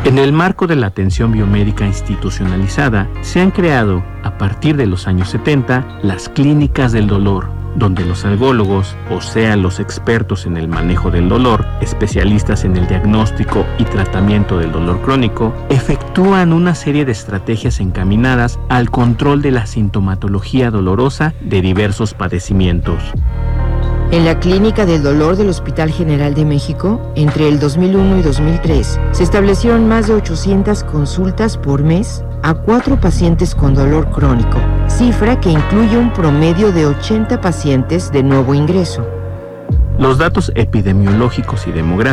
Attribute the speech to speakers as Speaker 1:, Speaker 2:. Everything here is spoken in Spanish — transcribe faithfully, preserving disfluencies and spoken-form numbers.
Speaker 1: En el marco de la atención biomédica institucionalizada, se han creado, a partir de los años setenta, las clínicas del dolor, donde los algólogos, o sea, los expertos en el manejo del dolor, especialistas en el diagnóstico y tratamiento del dolor crónico, efectúan una serie de estrategias encaminadas al control de la sintomatología dolorosa de diversos padecimientos.
Speaker 2: En la Clínica del Dolor del Hospital General de México, entre el dos mil uno y dos mil tres, se establecieron más de ochocientas consultas por mes a cuatro pacientes con dolor crónico, cifra que incluye un promedio de ochenta pacientes de nuevo ingreso.
Speaker 1: Los datos epidemiológicos y demográficos